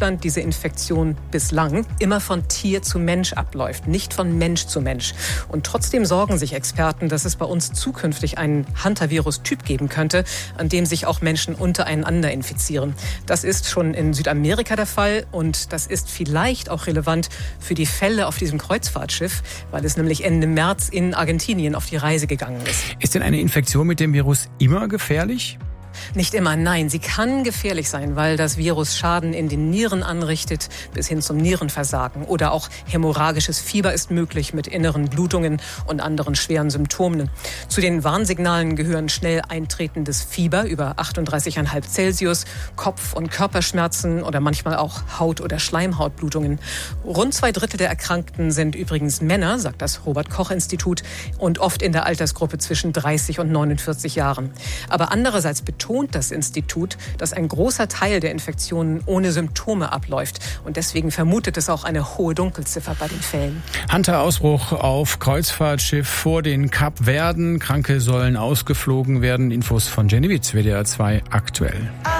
Deutschland diese Infektion bislang immer von Tier zu Mensch abläuft, nicht von Mensch zu Mensch. Und trotzdem sorgen sich Experten, dass es bei uns zukünftig einen Hantavirus-Typ geben könnte, an dem sich auch Menschen untereinander infizieren. Das ist schon in Südamerika der Fall und das ist vielleicht auch relevant für die Fälle auf diesem Kreuzfahrtschiff, weil es nämlich Ende März in Argentinien auf die Reise gegangen ist. Ist denn eine Infektion mit dem Virus immer gefährlich? Nicht immer, nein. Sie kann gefährlich sein, weil das Virus Schaden in den Nieren anrichtet, bis hin zum Nierenversagen. Oder auch hämorrhagisches Fieber ist möglich mit inneren Blutungen und anderen schweren Symptomen. Zu den Warnsignalen gehören schnell eintretendes Fieber über 38,5 Celsius, Kopf- und Körperschmerzen oder manchmal auch Haut- oder Schleimhautblutungen. Rund 2/3 der Erkrankten sind übrigens Männer, sagt das Robert-Koch-Institut, und oft in der Altersgruppe zwischen 30 und 49 Jahren. Aber andererseits betont das Institut, dass ein großer Teil der Infektionen ohne Symptome abläuft. Und deswegen vermutet es auch eine hohe Dunkelziffer bei den Fällen. Hunter-Ausbruch auf Kreuzfahrtschiff vor den Kapverden. Kranke sollen ausgeflogen werden. Infos von Jenny Witz, WDR 2 aktuell.